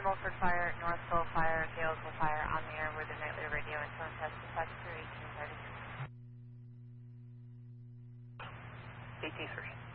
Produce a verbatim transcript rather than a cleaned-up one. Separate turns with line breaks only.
Mulford Fire, Northville Fire, Galesville Fire on the air with the nightly radio and phone test dispatch through eighteen thirty.
eighteen thirty.